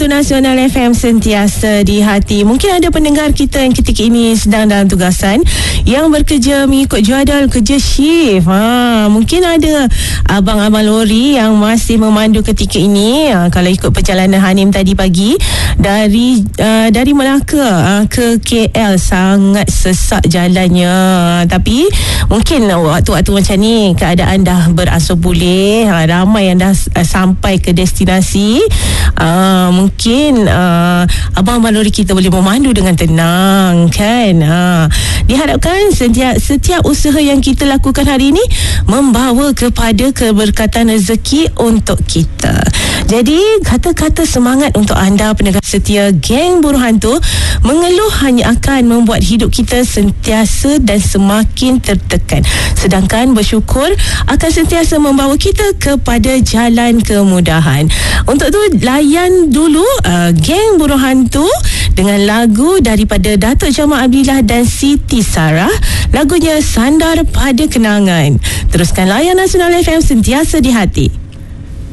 Nasional FM sentiasa di hati. Mungkin ada pendengar kita yang ketika ini sedang dalam tugasan, yang bekerja mengikut jadual kerja shift. Mungkin ada abang-abang lori yang masih memandu ketika ini. Kalau ikut perjalanan Hanim tadi pagi dari Melaka ke KL, sangat sesak jalannya. Tapi mungkin waktu-waktu macam ni keadaan dah beransur pulih, ramai yang dah sampai ke destinasi. Mungkin abang-abang lori kita boleh memandu dengan tenang, kan? Diharapkan setiap usaha yang kita lakukan hari ini membawa kepada keberkatan rezeki untuk kita. Jadi kata-kata semangat untuk anda pendengar setia Geng Buruh Hantu. Mengeluh hanya akan membuat hidup kita sentiasa dan semakin tertekan, sedangkan bersyukur akan sentiasa membawa kita kepada jalan kemudahan. Untuk tu layan dulu Geng Buruh Hantu dengan lagu daripada Datuk Jamal Abdillah dan Siti Sarah. Lagunya Sandar Pada Kenangan. Teruskan layan Nasional FM sentiasa di hati.